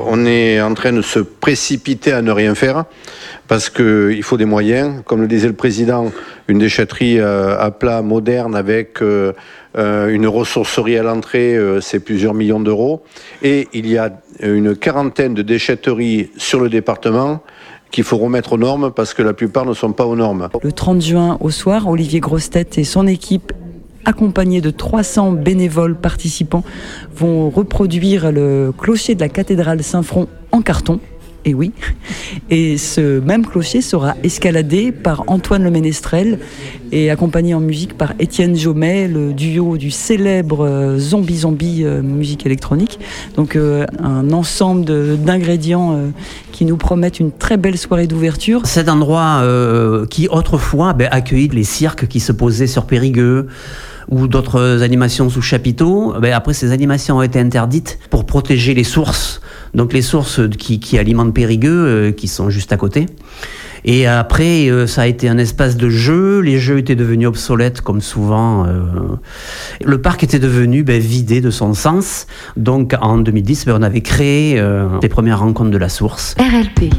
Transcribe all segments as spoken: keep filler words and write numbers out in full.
On est en train de se précipiter à ne rien faire parce qu'il faut des moyens. Comme le disait le président, une déchetterie à plat moderne avec une ressourcerie à l'entrée, c'est plusieurs millions d'euros. Et il y a une quarantaine de déchetteries sur le département qu'il faut remettre aux normes parce que la plupart ne sont pas aux normes. Le trente juin au soir, Olivier Grostet et son équipe, accompagnés de trois cents bénévoles participants, vont reproduire le clocher de la cathédrale Saint-Front en carton. Et oui, et ce même clocher sera escaladé par Antoine Le Ménestrel et accompagné en musique par Étienne Jomet, le duo du célèbre Zombie Zombie euh, musique électronique. Donc euh, un ensemble de, d'ingrédients euh, qui nous promettent une très belle soirée d'ouverture. Cet endroit euh, qui autrefois ben, accueillit les cirques qui se posaient sur Périgueux ou d'autres animations sous chapiteau, ben, après ces animations ont été interdites pour protéger les sources. Donc les sources qui, qui alimentent Périgueux, euh, qui sont juste à côté. Et après, euh, ça a été un espace de jeu. Les jeux étaient devenus obsolètes, comme souvent. Euh, le parc était devenu ben, vidé de son sens. Donc en deux mille dix, ben, on avait créé euh, les premières rencontres de la source. R L P.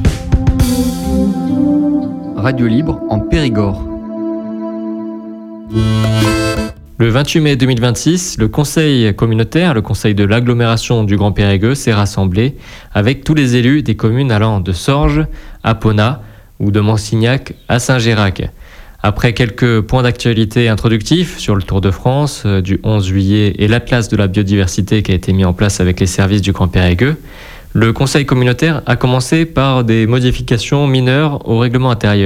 Radio libre en Périgord. Le vingt-huit mai deux mille vingt-six, le conseil communautaire, le conseil de l'agglomération du Grand Périgueux s'est rassemblé avec tous les élus des communes allant de Sorges à Pona ou de Monsignac à Saint-Gérac. Après quelques points d'actualité introductifs sur le Tour de France euh, du onze juillet et l'Atlas de la biodiversité qui a été mis en place avec les services du Grand Périgueux, le conseil communautaire a commencé par des modifications mineures au règlement intérieur.